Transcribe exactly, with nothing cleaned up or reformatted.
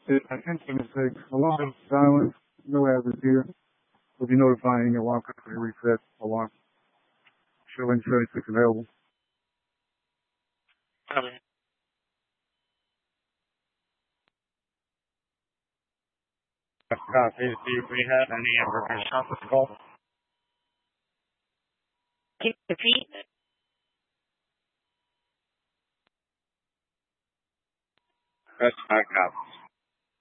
It, attention mistake. Alarm silence. No hazards here. We'll be notifying your alarm company reset alarm. Showing seventy-six available. Copy. Copy. Do we have any information on this call? Can you repeat? That's not copy.